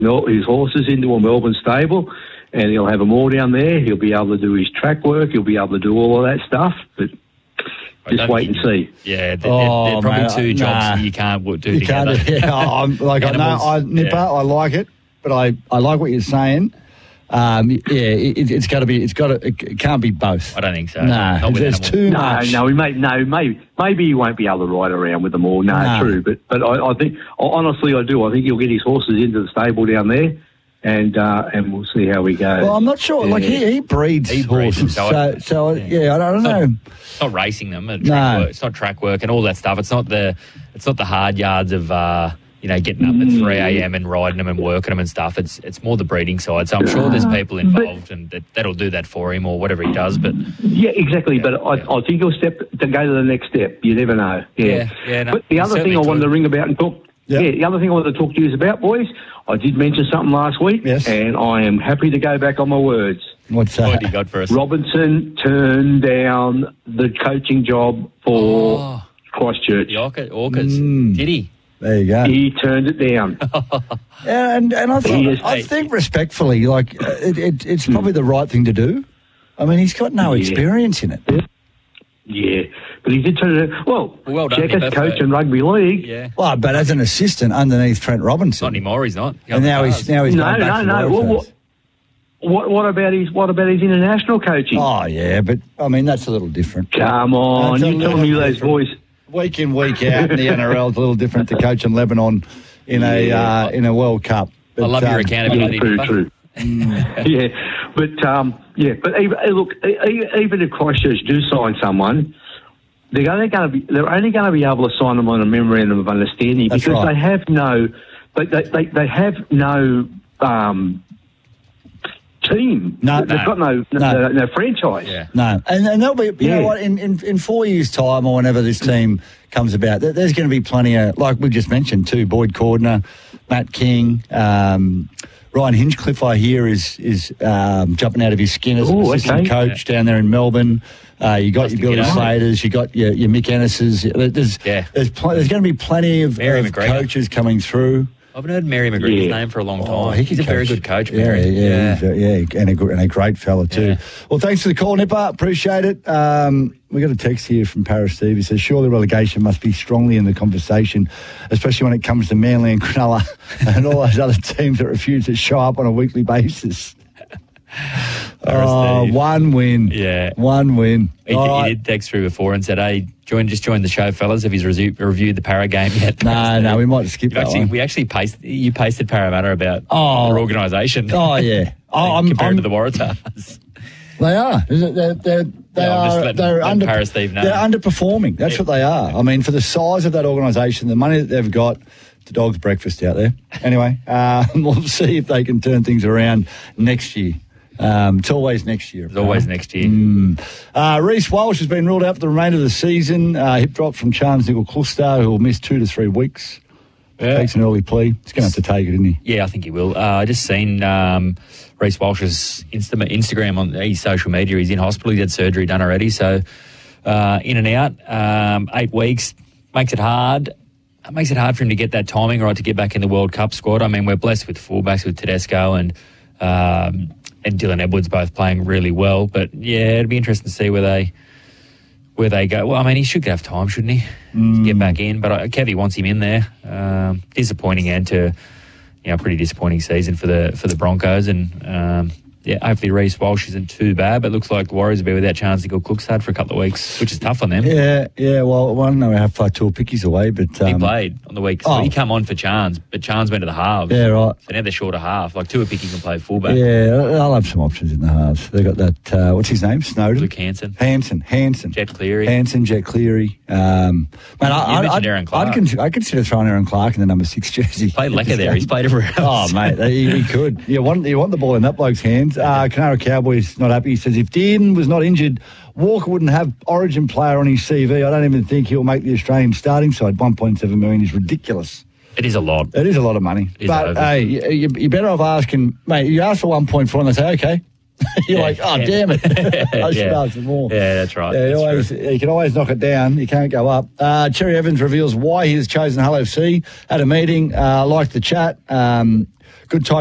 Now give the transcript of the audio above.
his horses into a Melbourne stable, and he'll have them all down there. He'll be able to do his track work. He'll be able to do all of that stuff. But just wait and see. Yeah, they're probably two jobs that you can't do together. Nipper, I like it, but I like what you're saying. It's got to be. It can't be both. I don't think so. No, there's too much. Maybe he won't be able to ride around with them all. No. True. But I think, honestly, I do. I think he'll get his horses into the stable down there, and we'll see how we go. Well, I'm not sure. Yeah. Like he breeds horses, so I don't know. It's not racing them. It's not track work and all that stuff. It's not the hard yards of. Getting up at 3 a.m. and riding them and working them and stuff. It's more the breeding side. So I'm sure there's people involved and that'll do that for him or whatever he does. But yeah, exactly. But I think he'll go to the next step. You never know. Yeah. But the other thing I wanted to ring about and talk. Yeah. The other thing I wanted to talk to you about, boys. I did mention something last week, and I am happy to go back on my words. What's that? What do you got for us? Robinson turned down the coaching job for Christchurch. The Orcas. Did he? There you go. He turned it down. and I think respectfully, like it's probably the right thing to do. I mean, he's got no experience in it. Yeah, but he did turn it down. Well done, Checkers coach in rugby league. Yeah. Well, but as an assistant underneath Trent Robinson. Not anymore. He's not. And now he's going back to What about his international coaching? Oh yeah, but I mean that's a little different. Come on, you tell me those boys. Week in, week out, in the NRL is a little different to coaching Lebanon in a World Cup. But, I love your accountability. True. But even if Christchurch do sign someone, they're only going to be able to sign them on a memorandum of understanding because they have no team. They've got no franchise. Yeah. No, and they'll be. You know what? In 4 years' time, or whenever this team comes about, there's going to be plenty of, like we just mentioned, too. Boyd Cordner, Matt King, Ryan Hinchcliffe. I hear is jumping out of his skin as an assistant coach down there in Melbourne. You got your Billy Slaters, you got your Mick Ennis's. There's going to be plenty of coaches coming through. I haven't heard Mary McGregor's name for a long time. He's a very good coach, Mary. And a great fella too. Yeah. Well, thanks for the call, Nipper. Appreciate it. We got a text here from Paris Steve. He says, surely relegation must be strongly in the conversation, especially when it comes to Manly and Cronulla and all those other teams that refuse to show up on a weekly basis. One win. Yeah. One win. He did text through before and said, hey, join the show, fellas. Have you reviewed the Para game yet? No, we might skip that one. We actually pasted Parramatta about their organisation. Oh, yeah. Compared to the Waratahs. They are. They're underperforming. That's what they are. I mean, for the size of that organisation, the money that they've got, it's a dog's breakfast out there. Anyway, we'll see if they can turn things around next year. It's always next year. It's always next year. Reece Walsh has been ruled out for the remainder of the season. Hip drop from Charles Nicol-Cluster, who will miss 2 to 3 weeks. Yeah. Takes an early plea. He's going to have to take it, isn't he? Yeah, I think he will. I just seen Reece Walsh's Instagram on his social media. He's in hospital. He had surgery done already. So in and out, 8 weeks. Makes it hard. It makes it hard for him to get that timing right to get back in the World Cup squad. I mean, we're blessed with fullbacks with Tedesco and Dylan Edwards both playing really well. But, yeah, it'd be interesting to see where they go. Well, I mean, he should have time, shouldn't he, to get back in? But Kevy wants him in there. Disappointing end to, pretty disappointing season for the Broncos. And, hopefully Reece Walsh isn't too bad, but it looks like the Warriors will be without chance to go Cookstad for a couple of weeks, which is tough on them. Yeah, well, I don't know how far Tuapicky's away, but... he played on the week. So he come on for Chance, but Chance went to the halves. Yeah, right. So now they're short a half. Like Tuapicki can play fullback. Yeah, they'll have some options in the halves. They got that, what's his name? Snowden? Luke Hansen. Jet Cleary. Man, mentioned Aaron Clark. I'd consider throwing Aaron Clark in the number 6 jersey. He played Lecker there. He's played everywhere else. Oh, mate, he could. You want the ball in that bloke's hands. Canara Cowboys not happy. He says if Dearden was not injured, Walker wouldn't have Origin player on his CV. I don't even think he'll make the Australian starting side. 1.7 million is ridiculous. It is a lot. It is a lot of money. But, hey, you're better off asking, mate, you ask for 1.4 and they say, okay. You're like, damn it. I should ask for more. Yeah, that's right. You can always knock it down. You can't go up. Cherry Evans reveals why he has chosen Hull FC at a meeting. Liked the chat. good time.